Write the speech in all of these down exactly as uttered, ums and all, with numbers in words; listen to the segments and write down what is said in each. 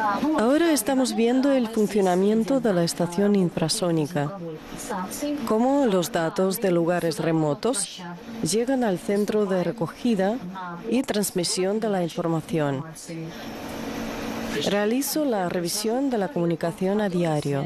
Ahora estamos viendo el funcionamiento de la estación infrasónica, cómo los datos de lugares remotos llegan al centro de recogida y transmisión de la información. Realizo la revisión de la comunicación a diario.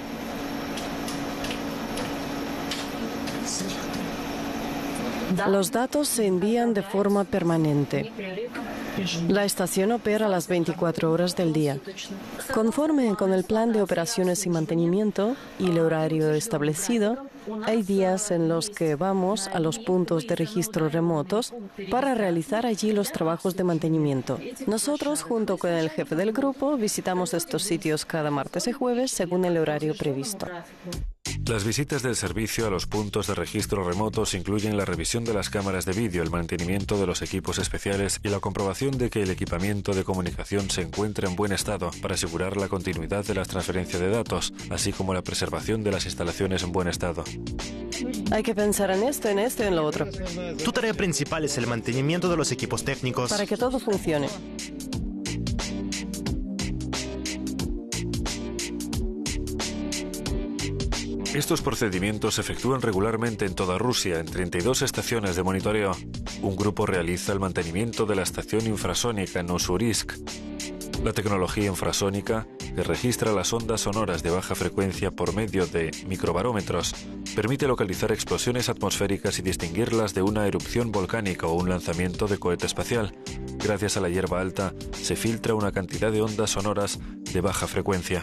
Los datos se envían de forma permanente. La estación opera las veinticuatro horas del día. Conforme con el plan de operaciones y mantenimiento y el horario establecido, hay días en los que vamos a los puntos de registro remotos para realizar allí los trabajos de mantenimiento. Nosotros, junto con el jefe del grupo, visitamos estos sitios cada martes y jueves según el horario previsto. Las visitas del servicio a los puntos de registro remotos incluyen la revisión de las cámaras de vídeo, el mantenimiento de los equipos especiales y la comprobación de que el equipamiento de comunicación se encuentra en buen estado para asegurar la continuidad de las transferencias de datos, así como la preservación de las instalaciones en buen estado. Hay que pensar en esto, en esto y en lo otro. Tu tarea principal es el mantenimiento de los equipos técnicos. Para que todo funcione. Estos procedimientos se efectúan regularmente en toda Rusia, en treinta y dos estaciones de monitoreo. Un grupo realiza el mantenimiento de la estación infrasónica en Ussurisk. La tecnología infrasónica, que registra las ondas sonoras de baja frecuencia por medio de microbarómetros, permite localizar explosiones atmosféricas y distinguirlas de una erupción volcánica o un lanzamiento de cohete espacial. Gracias a la hierba alta, se filtra una cantidad de ondas sonoras de baja frecuencia.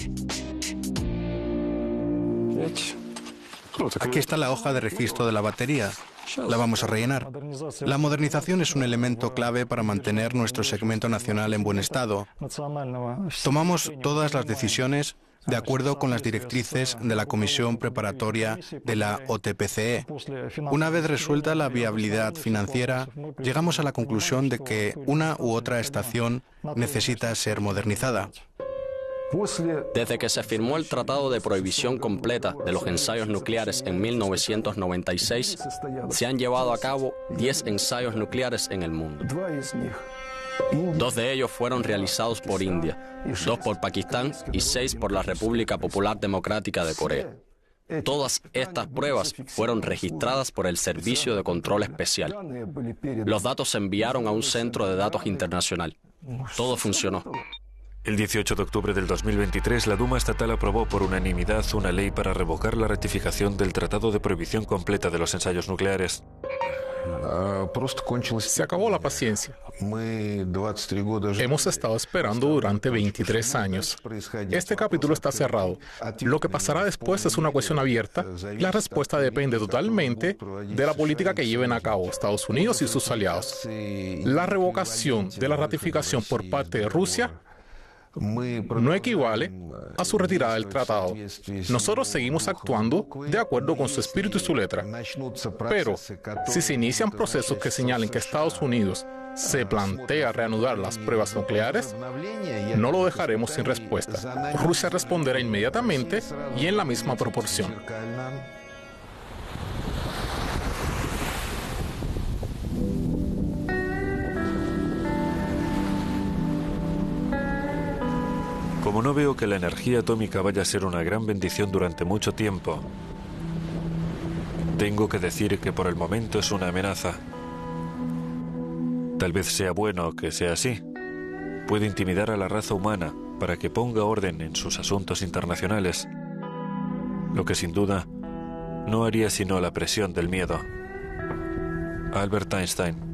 Aquí está la hoja de registro de la batería. La vamos a rellenar. La modernización es un elemento clave para mantener nuestro segmento nacional en buen estado. Tomamos todas las decisiones de acuerdo con las directrices de la Comisión Preparatoria de la O T P C E. Una vez resuelta la viabilidad financiera, llegamos a la conclusión de que una u otra estación necesita ser modernizada. Desde que se firmó el Tratado de Prohibición Completa de los Ensayos Nucleares en mil novecientos noventa y seis, se han llevado a cabo diez ensayos nucleares en el mundo. Dos de ellos fueron realizados por India, dos por Pakistán y seis por la República Popular Democrática de Corea. Todas estas pruebas fueron registradas por el Servicio de Control Especial. Los datos se enviaron a un centro de datos internacional. Todo funcionó. El dieciocho de octubre del dos mil veintitrés, la Duma estatal aprobó por unanimidad una ley para revocar la ratificación del Tratado de Prohibición Completa de los Ensayos Nucleares. Se acabó la paciencia. Hemos estado esperando durante veintitrés años. Este capítulo está cerrado. Lo que pasará después es una cuestión abierta y la respuesta depende totalmente de la política que lleven a cabo Estados Unidos y sus aliados. La revocación de la ratificación por parte de Rusia no equivale a su retirada del tratado. Nosotros seguimos actuando de acuerdo con su espíritu y su letra. Pero si se inician procesos que señalen que Estados Unidos se plantea reanudar las pruebas nucleares, no lo dejaremos sin respuesta. Rusia responderá inmediatamente y en la misma proporción. Como no veo que la energía atómica vaya a ser una gran bendición durante mucho tiempo, tengo que decir que por el momento es una amenaza. Tal vez sea bueno que sea así. Puede intimidar a la raza humana para que ponga orden en sus asuntos internacionales, lo que sin duda no haría sino la presión del miedo. Albert Einstein.